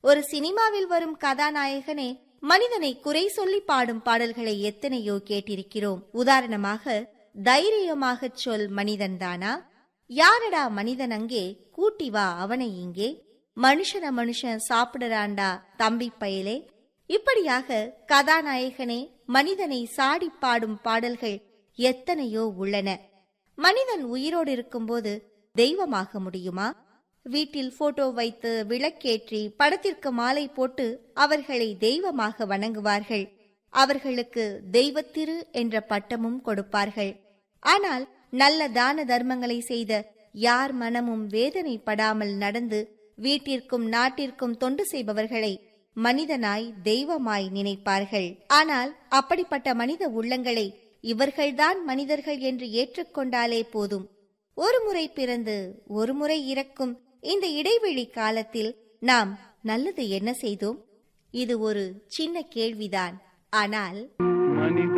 ஒரு சினிமாவில் வரும் கதாநாயகனே மனிதனை குறை சொல்லி பாடும் பாடல்களை எத்தனையோ கேட்டிருக்கிறோம். உதாரணமாக, தைரியமாக சொல் மனிதன்தானா, யாரடா மனிதன் அங்கே, கூட்டி வா அவனை இங்கே, மனுஷன் சாப்பிடுறாண்டா தம்பி பயலே. இப்படியாக கதாநாயகனே மனிதனை சாடி பாடும் பாடல்கள் எத்தனையோ உள்ளன. மனிதன் உயிரோடு இருக்கும்போது தெய்வமாக முடியுமா? வீட்டில் போட்டோ வைத்து விளக்கேற்றி படத்திற்கு மாலை போட்டு அவர்களை தெய்வமாக வணங்குவார்கள். அவர்களுக்கு தெய்வத்திரு என்ற பட்டமும் கொடுப்பார்கள். ஆனால் நல்ல தான தர்மங்களை செய்த யார் மனமும் வேதனைப்படாமல் நடந்து வீட்டிற்கும் நாட்டிற்கும் தொண்டு செய்பவர்களை மனிதனாய் தெய்வமாய் நினைப்பார்கள். ஆனால் அப்படிப்பட்ட மனித உள்ளங்களை இவர்கள்தான் மனிதர்கள் என்று ஏற்றுக்கொண்டாலே போதும். ஒரு முறை பிறந்து ஒரு முறை இறக்கும் இந்த இடைவெளி காலத்தில் நாம் நல்லது என்ன செய்தோம்? இது ஒரு சின்ன கேள்விதான். ஆனால்